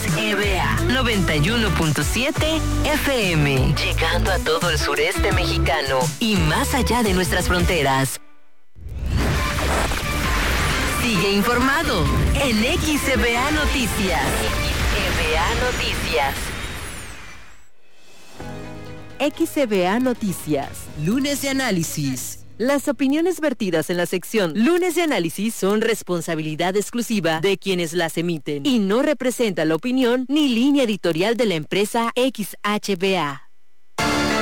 XEBA 91.7 FM, llegando a todo el sureste mexicano y más allá de nuestras fronteras. Sigue informado en XEBA Noticias. XEBA Noticias. XEBA Noticias, lunes de análisis. Las opiniones vertidas en la sección Lunes de Análisis son responsabilidad exclusiva de quienes las emiten y no representan la opinión ni línea editorial de la empresa XHBA.